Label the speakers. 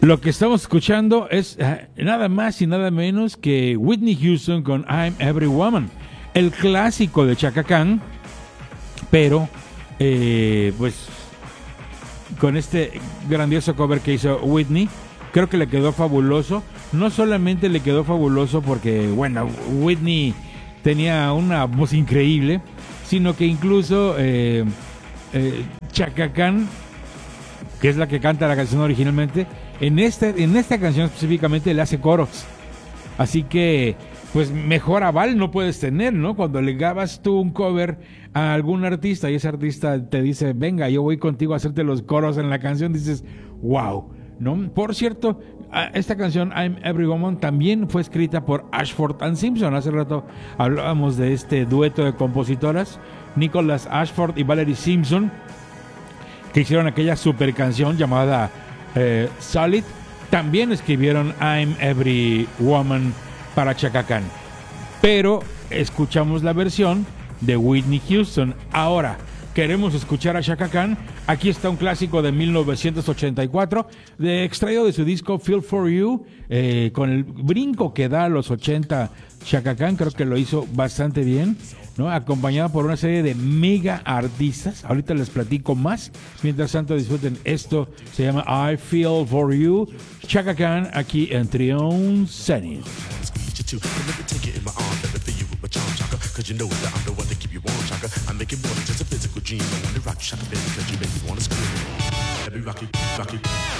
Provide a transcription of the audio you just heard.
Speaker 1: Lo que estamos escuchando es nada más y nada menos que Whitney Houston con I'm Every Woman, el clásico de Chaka Khan, pero pues con este grandioso cover que hizo Whitney, creo que le quedó fabuloso. No solamente le quedó fabuloso porque, bueno, Whitney tenía una voz increíble, sino que incluso Chaka Khan, que es la que canta la canción originalmente, en esta canción específicamente le hace coros. Así que, pues mejor aval no puedes tener, ¿no? Cuando le grabas tú un cover a algún artista y ese artista te dice, venga, yo voy contigo a hacerte los coros en la canción, dices, wow, ¿no? Por cierto, esta canción, I'm Every Woman, también fue escrita por Ashford and Simpson. Hace rato hablábamos de este dueto de compositoras, Nicholas Ashford y Valerie Simpson, que hicieron aquella super canción llamada Solid. También escribieron I'm Every Woman para Chaka Khan, pero escuchamos la versión de Whitney Houston. Ahora queremos escuchar a Chaka Khan. Aquí está un clásico de 1984, extraído de su disco Feel For You, con el brinco que da a los 80 Chaka Khan. Creo que lo hizo bastante bien, ¿no? Acompañado por una serie de mega artistas. Ahorita les platico más. Mientras tanto, disfruten esto. Se llama I Feel For You. Chaka Khan aquí en Trion Zenith. Cause you know that I'm the one that keep you warm, Chaka. I make it more than just a physical dream. I wanna rock you, Chaka, baby, cause you make me wanna scream. Let me rock you, rock you.